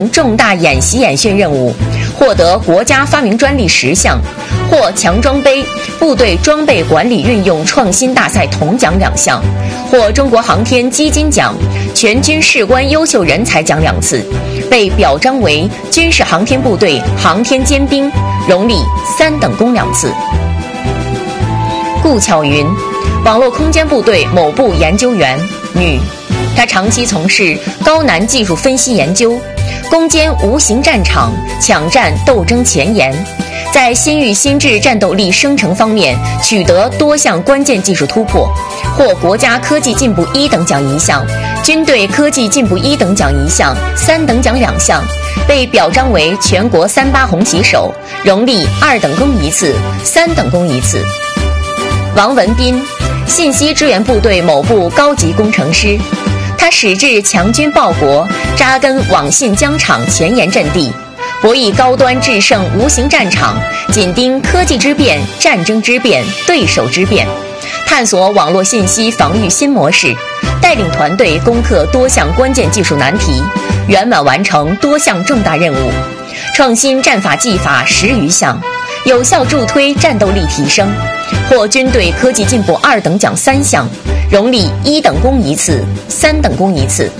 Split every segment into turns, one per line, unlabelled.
重大演习演训任务，获得国家发明专利10项，获强装备部队装备管理运用创新大赛铜奖2项，获中国航天基金奖、全军士官优秀人才奖2次，被表彰为军事航天部队航天尖兵，荣立3等功2次。顾巧云，网络空间部队某部研究员，女，她长期从事高难技术分析研究，攻坚无形战场，抢占斗争前沿，在新域新质战斗力生成方面取得多项关键技术突破，获国家科技进步1等奖1项，军队科技进步1等奖1项，3等奖2项，被表彰为全国38红旗手，荣立2等功1次、3等功1次。王文斌，信息支援部队某部高级工程师，他矢志强军报国，扎根网信疆场前沿阵地，博弈高端制胜无形战场，紧盯科技之变、战争之变、对手之变，探索网络信息防御新模式，带领团队攻克多项关键技术难题，圆满完成多项重大任务，创新战法技法10余项，有效助推战斗力提升，获军队科技进步2等奖3项，荣立1等功1次、3等功1次。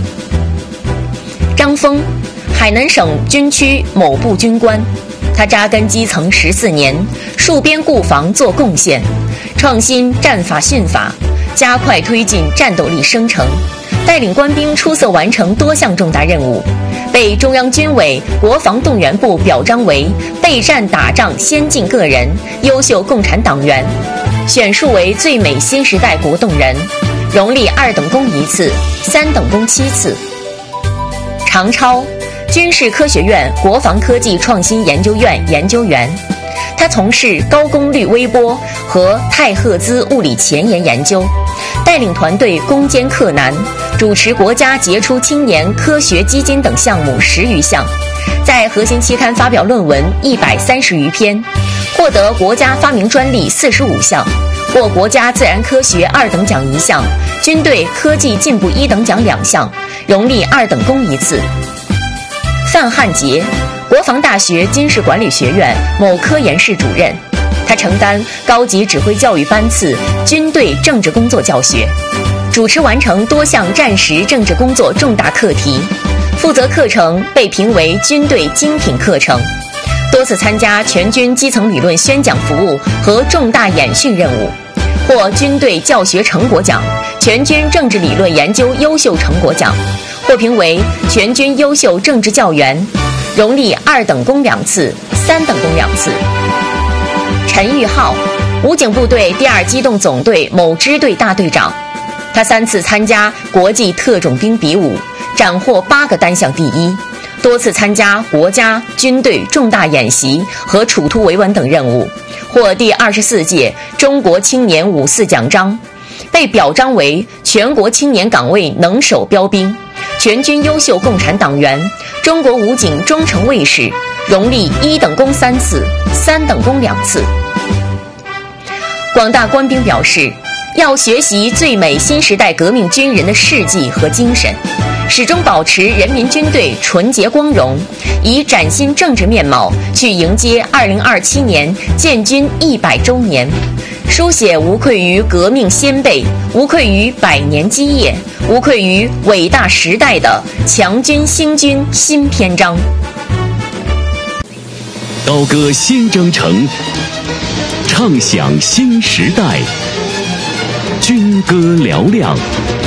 张峰，海南省军区某部军官，他扎根基层14年，戍边固防做贡献，创新战法训法，加快推进战斗力生成，带领官兵出色完成多项重大任务，被中央军委国防动员部表彰为备战打仗先进个人、优秀共产党员，选述为最美新时代国动人，荣立2等功1次、3等功7次。常超，军事科学院国防科技创新研究院研究员，他从事高功率微波和太赫兹物理前沿研究，带领团队攻坚克难，主持国家杰出青年科学基金等项目10余项，在核心期刊发表论文130余篇，获得国家发明专利45项，获国家自然科学2等奖1项，军队科技进步1等奖2项，荣立2等功1次。范汉杰，国防大学军事管理学院某科研室主任，他承担高级指挥教育班次军队政治工作教学，主持完成多项战时政治工作重大课题，负责课程被评为军队精品课程，多次参加全军基层理论宣讲服务和重大演训任务，获军队教学成果奖、全军政治理论研究优秀成果奖，获评为全军优秀政治教员，荣立2等功2次、3等功2次。陈玉浩，武警部队第2机动总队某支队大队长，他3次参加国际特种兵比武，斩获8个单项第1，多次参加国家军队重大演习和处突维稳等任务，获第24届中国青年五4奖章，被表彰为全国青年岗位能手标兵，全军优秀共产党员，中国武警忠诚卫士，荣立1等功3次、3等功2次。广大官兵表示，要学习最美新时代革命军人的事迹和精神，始终保持人民军队纯洁光荣，以崭新政治面貌去迎接2027年建军100周年，书写无愧于革命先辈、无愧于100年基业、无愧于伟大时代的强军兴军新篇章。
高歌新征程，唱响新时代，军歌嘹亮。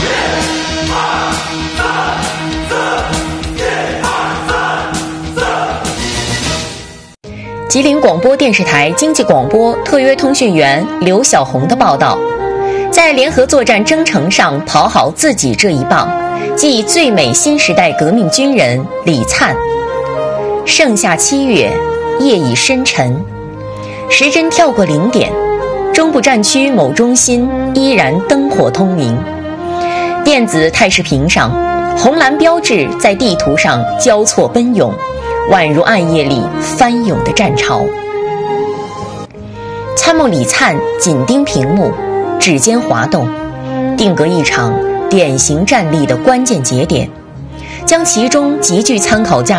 吉林广播电视台经济广播特约通讯员刘小红的报道，在联合作战征程上跑好自己这一棒，即最美新时代革命军人李灿。盛夏7月，夜已深沉，时针跳过0点，中部战区某中心依然灯火通明，电子态势屏上红蓝标志在地图上交错奔涌，宛如暗夜里翻涌的战潮。参谋李灿紧盯屏幕，指尖滑动，定格一场典型战例的关键节点。 将其中极具参考价